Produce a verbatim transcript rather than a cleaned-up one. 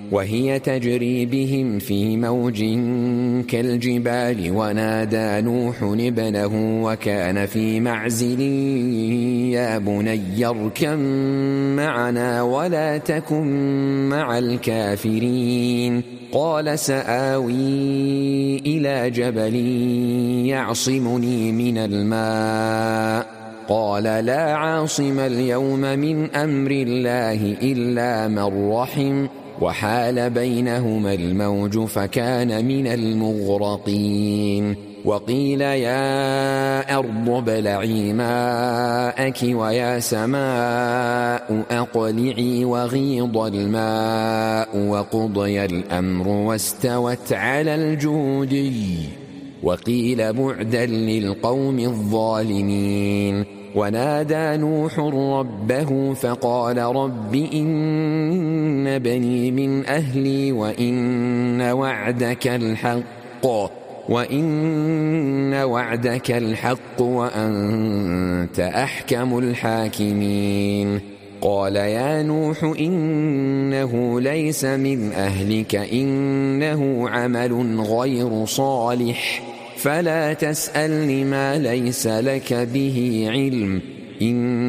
وهي تجري بهم في موج كالجبال ونادى نوح ابنه وكان في معزل يا بني اركب معنا ولا تكن مع الكافرين قال سآوي إلى جبل يعصمني من الماء قال لا عاصم اليوم من أمر الله إلا من رحم وحال بينهما الموج فكان من المغرقين وقيل يا أرض ابلعي ماءك ويا سماء أقلعي وغيض الماء وقضي الأمر واستوت على الجودي وقيل بعدا للقوم الظالمين ونادى نوح ربه فقال رب إن بني من أهلي وإن وعدك الحق وإن وعدك الحق وأنت أحكم الحاكمين قال يا نوح إنه ليس من أهلك إنه عمل غير صالح فلا تسألني ما ليس لك به علم إن